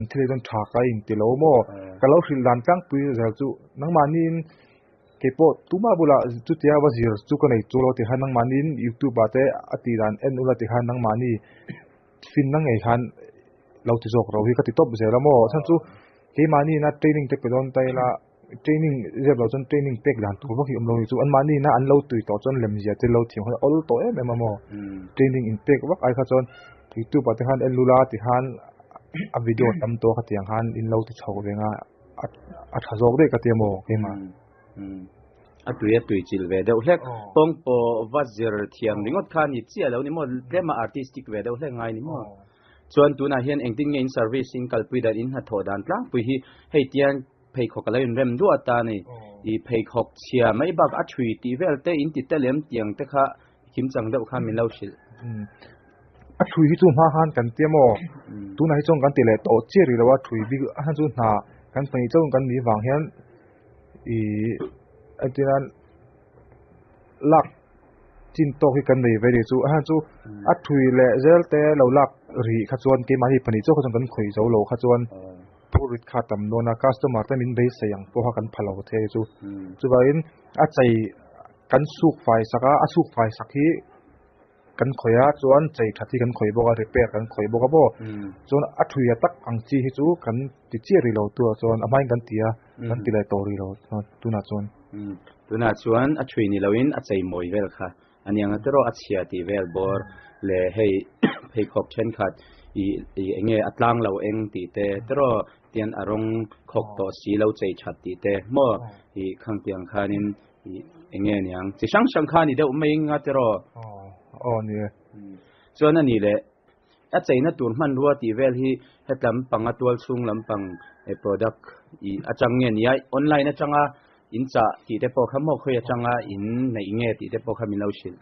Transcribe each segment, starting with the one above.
ที่ต้องฉากไอ้ติโลโม่ก็เราสิลันตั้งปีจะจู่นังมันนี่เก็บตัวมาบุละจุดที่ว่าสิจู่กันไอ้จู่เราที่หันนังมันนี่ยูทูบอาเตอติรันเอ็นอุลาที่หันนังมันนี่ฟินนังไอ้หันเราที่จอกเราที่ก็ติดตบเสียแล้วโม่ฉันจู่เกี่ยมันนี่นะเทรนนิ่งเทคไปโดนไตละเทรนนิ่งเรียบเราจนเทรนนิ่งเทคดันตัวพวกที่เราจู่อันมันนี่นะอันเราตุยต่อจนเล่มเสียที่เราที่เขาเอาตัวเอ็มมาโม่เทรนนิ่งอินเทคว่าไอ้ข้าจนยูทูบอาเตหันเอ็นอุลาที่หันอัพวิดีโอทำตัวขัดยังหันอินเราที่ชาวเวงอัดขจอกได้ขัดยังโม่เกี่ยมาตุยจิลเวเดอเล็กปงปอวัดเจอร์เทียมนี่งดขานี่เจียแล้วนี่มันเรื่องมาอาร์ติสติกเวเดอเล็กไงนี่มันส่วนตัวน่ะเห็นเองที่เงินเซอร์วิสอินกัลปุยดันอินหัดถอดันตั้งปุยให้เตียนเพย์ขอกอะไรเริ่มด้วยตานี่อีเพย์ขอกเชียไม่บักอัดชุยตีเวลเตอินติดเตเลี้ยมเตียงแต่ข้าคิมจังเดาข้ามีเล่าชิลอัดชุยที่จู่มาหันกันเตี้ยโม่ตัวน่ะที่จงกันตีเลยโตเจริแล้วว่าชุยบิ๊กหันจู่น่ะกันไปจงกันมีวางเห็นอีไอ้ที่นั้นลักจินโตให้กันเลยไปเดี๋ยวจู่ฮันจู่อัดถุยเละเจลเตะเราลักรีขจวนเกมาที่ปนิจโจเขาจงกันคุยเจ้าโลขจวนผู้ริดขาดตำโนนาคัสต์มาแต่มินเบสยังพวกเขากันพลาวเทจู่ว่าอินอัดใจกันสุกไฟสักอัดสุกไฟสักที่กันคุยจวนใจทัดที่กันคุยบอกว่ารีเปร์กันคุยบอกว่าบ่จวนอัดถุยตักอังจีให้จู่กันติดเจียรีเราตัวจวนอาไม่กันเตียกันตีเลยโตรีเราตัวน่าจวนตัวน่าชวนอัดช่วยนี่เราอินอัดใจมวยเวลค่ะอันยังอัดรออัดเชียตีเวลบอร์เล่ให้ขอบเช่นขัดเงี้ยอัดล่างเราเองตีเตะรอเตียนอารมณ์ขบต่อสีเราใจชัดตีเตะมั่วข้างเตียงขานินเงี้ยยังจะช่างขานี่เดี๋ยวไม่งัดรอเนี่ยส่วนอันนี้แหละอัดใจนั่นตัวมันรัวตีเวลที่ให้ลำปังอัดตัวสูงลำปังproduct อาจังเงี้ยนี่ออนไลน์นะจังอินจะที่เดปอคำโมคุยจังอินในเงี้ยที่เดปอคำมิลาวชิล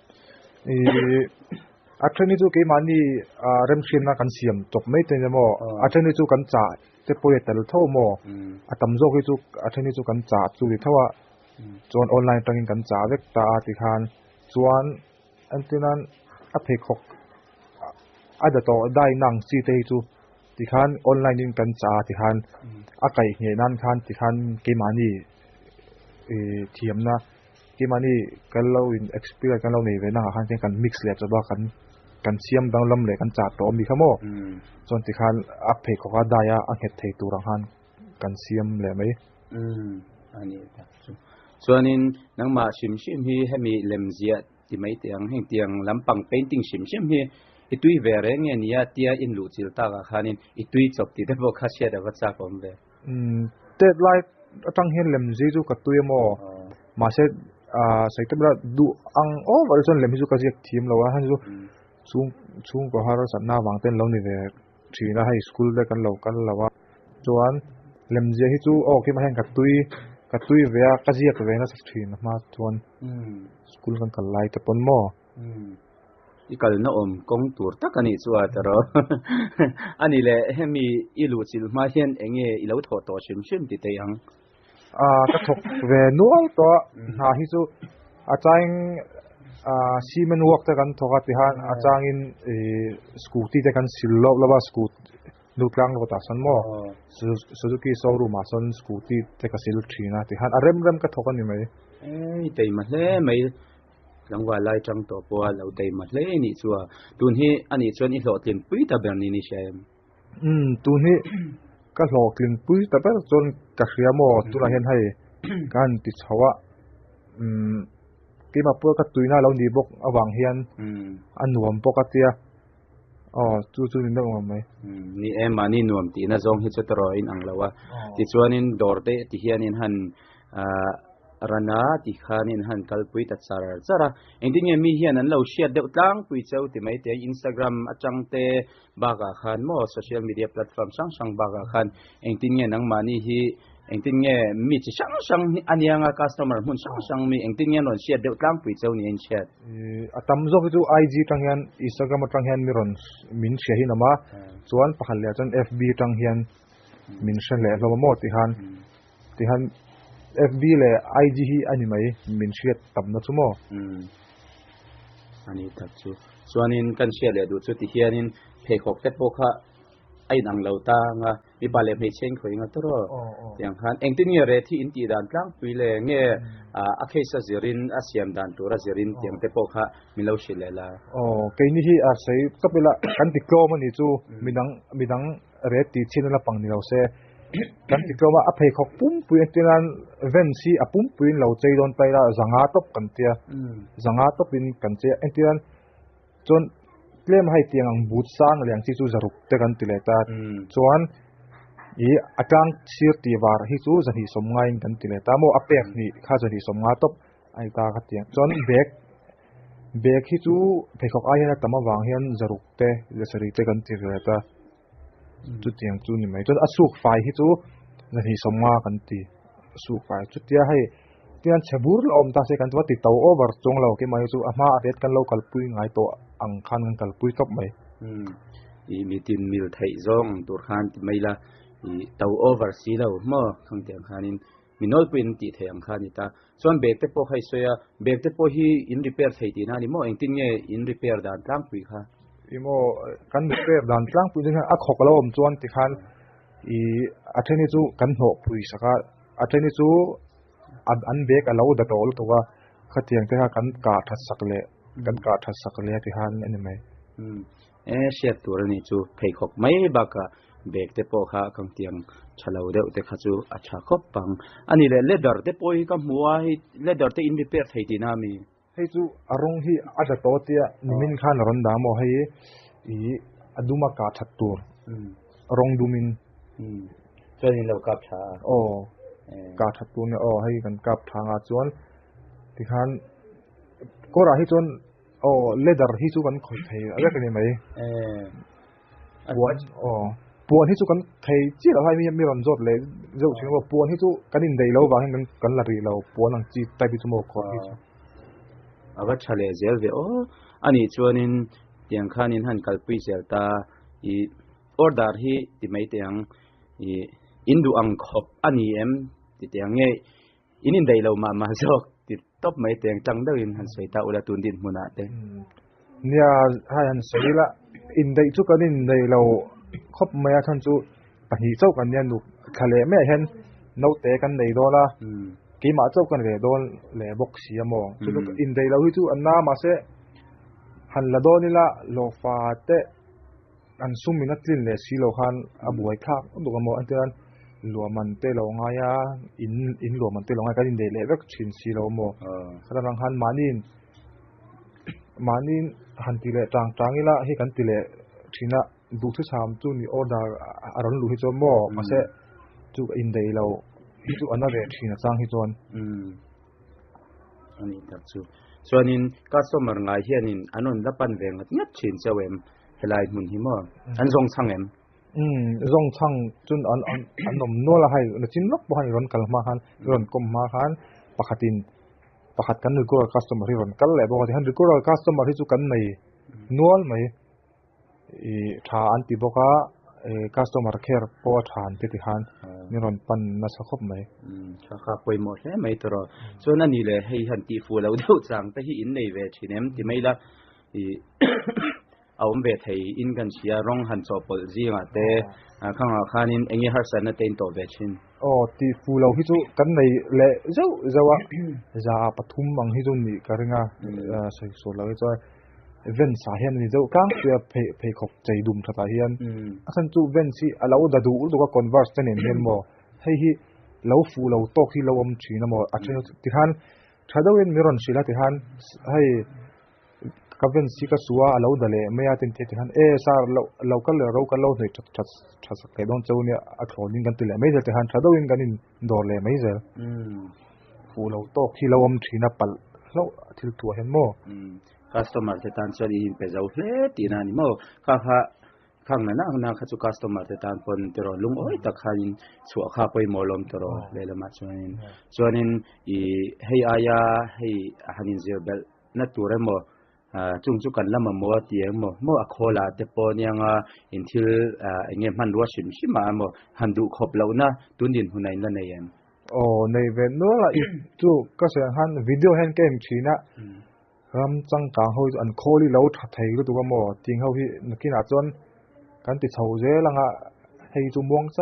อัตนี้จู่เกี่ยมันนี่เริ่มชินนะกันเสียมจบไม่เต็มโมอัตนี้จู่กันจ่าเดปอยแต่ละเท่าโมอัตมโจกี่จู่อัตนี้จู่กันจ่าจู่ที่เท่าว่าจวนออนไลน์ตั้งกันจ่าเวกตาติคานจวนอันที่นั้นอัพเพคกอาจจะต่อได้นั่งซีเตจู่ที่คานออนไลน์นี่กันจ่าที่คานอาไก่เงี้ยนั่นคานที่คานเกี่ยมันนี่เทียมนะที่มันนี่กันเราอิน experience กันเราในเวลาหันกัน mix เลยจะว่ากันเสียมดังลำเลยกันจัดต่อมีขโมยส่วนที่คันอัพเพก็ได้อะอันเหตุเหตุตัวหันกันเสียมเลยไหมอันนี้ส่วนนี้นังมาชิมฮีให้มีเล่มเสียที่ไม่เตียงให้เตียงลำปัง painting ชิมฮีอีตุยเวรเงี้ยนี่เตียอินลูจิลตากขันินอีตุยจบที่ได้บอกข้าเชื่อได้ว่าจะผมเวเด็ดไลท์ตั้งเห็นเล่มซีจูกับตัวโมมาเสร็จใส่ตัวเราดูอังโอ้วันนี้เล่มซีจูกับทีมเราว่าฮันจูช่วงก็หาเราสันน่าวางเต้นเราเนี่ยทีน่าให้สคูลได้กันเราว่าจวนเล่มซีจูโอเคมาเห็นกับตัวเวียกับซีกับเวียน่าสักทีนะมาจวนสคูลกันไล่แต่ปนโมอีกแล้วน้องกงตัวตักอันนี้ชัวร์แต่เราอันนี้แหละให้มีอิลูซิลมาเห็นเองอีเราถอดตัวชิมติดเตียงกระทบเวนัวตัวหาฮิจูอาจารย์ซีเมนวอกแต่กันทว่าที่หันอาจารย์อินสกูตี้แต่กันสิลล์แล้วว่าสกูตนูกลางโลตัสันโมซูซูกิโซรูมาสันสกูตี้แต่กันสิลทรีนะที่หันเริ่มกระทบกันอยู่ไหมแต่มาเล่ไม่หลังว่าไล่จังตัวปัวเราแต่มาเล่นี่ชัวตุนที่อันนี้ชวนอีหลอดเลียนปุ้ยตาแบบนี้นี่ใช่ตุนที่ก็หลอกเลียนปุ้ยแต่แบบจนกระเสียโมตุลาเห็นให้การติดเชื้อที่มาเพื่อกัดตุยน่าเราดีบกอวังเฮียนอันหนวมปกติจู่นี่ต้องไหมนี่มานี่หนวมตีน่าจงฮิจตรออินอังแล้วว่าที่ชวนนินดอร์เตที่เฮียนินหันรันนาที่ขานินหันกัลปุยตัดสาระเองที่เนี่ยมีเฮียนั้นเราเชียร์เดือดตั้งปุยเจ้าที่ไม่เตะอินสตาแกรมอาจังเตะบากาขันโมโซเชียลมีเดียแพลตฟอร์มช่างบากาขันเองที่เนี่ยนังมานี่ฮีเองที่เนี่ยมีช่างอันยังกับ customer หุ่นช่างมีเองที่เนี่ยนอนเชียร์เดือดตั้งปุยเจ้านี่เองเชียร์ตั้มจบที่ IG ตั้งยัน Instagram ตั้งยันมีรอนมินเชียร์หินามาส่วนพักเหลือจน FB ตั้งยันมินเชียร์เหลือเราหมดที่หันFB เลย IG ฮีอันนี้ไหมมินเชียร์ตั้มนั่นชั่วโมงอันนี้ตัดจู่ส่วนนี้กันเชียร์เลยดูสุดที่เฮียนี่เพย์ขอกเซ็ตโบค่ะไอ ai nang lo ta nga mi pa le me chen khoi nga tro yang khan eng tin ye re thi in ti dan tlang pui le nge a khaisa zirin asiam dan tura zirin tiang te po kha mi lo shile la ke ni hi a sei kapela kan ti klo mani chu midang re ti chin la pang ni lo se kan ti klo ma a phei khok pum pui tiran ven si a pum pui lo chei don pai la zanga top kan tia zanga top in kan che tiran chon claim hai tiang ang but sang liang chi chu zaruk te kan ti le ta chuan atang sir ti war hi chu zani som ngai kan ti le ta mo apek ni kha zani som nga top ai ta kha tiang chon bek hi chu pheikhok ai na tama wang hian zaruk te lesari te kan ti le ta chu tiang chu ni mai chon asuk fai hi chu zani som nga kan ti asuk fai chu tia hai tian chabur om ta se kan tu ti tau over chong lo ke mai chu ama ret kan local pui ngai to ang khan kan kal pui top mai i mitin mil thai zong tur khan ti mai la i tau over si lo mo khang tiang khanin minol pin ti the ang khan ta chuan bek te po khai soya bek te po hi in repair thei ti na ni mo eng tin nge in repair dan tlang pui kha imo kan repair dan tlang pui ding a khok lo om chuan ti khan i atheni chu kan ho pui saka atheni chu an bek alo da tol to wa khatiang te kan ka tha sakle kan ka tha sakle ti han ani mai shet tur ni chu phei khok mai ba ka bek te po kha kang tiang chalo de te kha chu acha khop pang ani le leather te po hi ka muwa hi leather te in repair thei ti na mi hei chu arong hi ada to tia nimin khan ron da mo hei i aduma ka that tur rong dumin chuan in lo kap tha ka that tu ne hei kan kap thanga chuan ti khan kora hi chuan leather hi chu kan khoi thei ala ka ni mai puan hi chu kan thei chi la hai mi ron jot le zo ching wa puan hi chu kan in dei lo ba hin kan la ri lo puan ang chi tai bi chu mo kho hi chu ava chale zel ve ani chuanin tiang khanin han kalpui zelta I order hi ti mai tiang I indu ang khop ani em ti tiang nge inin dei lo ma jok ti top mai tiang tang dawin han soita ula tun din huna te nia han soila in dei chu kan in dei lo khop mai than chu pahi chau kan nia nu khale me hen no te kan dei do la ki ma chau kan ve don le box siamo chu in dei lo hi chu anna ma se han la do ni la lo fa te an sumina tlin le si lo khan abuai kha ndu ka mo antiran lo man te lo nga ya in lo man te lo nga kan in dei le vek chin si lo mo khalang han manin han ti le tang ila hi kan ti le thina du thu sam chu ni order aron lu hi cho mo ma se chu in dei lo hi chu another thina chang hi chon ani tak chu chuanin customer ngai hianin anon lapan veng ngat chin chawem helai mun hi mo an zong changem zong chang chun an nom no la hai na chin lok bo hai ron kal ma khan ron kom ma khan pakhat kan ru ko customer hi ron kal le bo han ru ko customer hi chu kan nei nual mai I tha an ti boka customer care po than ti han ni ron pan na sa khop mai kha poi mo he mai tro chuan ani le hei han ti fu lo deu chang ta hi in nei ve thinem ti mai la I awm ve thei in kan sia rong han chopol zinga te khanga khanin engi har san na tein to ve chin ti fu lo hi chu kan nei le zawa za pathum mang hi jun ni karinga sai so lo hi choi ven sa hian ni zo kang tia phei khop chei dum thata hian asan chu ven si alo da du ul ka converse ten en mo hei hi lo fu lo tok hi lo om thina mo a ti han thadawin miron sila ti han hei kaven si ka suwa alo dale meya tin ti han sar local ro ka lo nei thas ke don chawni a thronin kan ti le mai ti han thadawin ganin dor le mai zel fu lo tok hi lo om thina pal lo thil tu hen mo customer te tan chali hin pe zau hle ti na ni mo kha khang na kha chu customer te tan pon te ro lung oi ta khain chu kha poi molom te ro le la ma chuanin I hei aya hei hanin zir bel na ture mo chung chu kan lama mo ti mo a khola te po nianga in thil enge man wa sim ma mo handu khop lo na tunin hunai na nei em nei ve no la chu ka se han video hen kem china ram chang ka ho an kholi lo tha thei lu tu mo ting ho hi nakina chon kan ti chho zel anga hei chu muang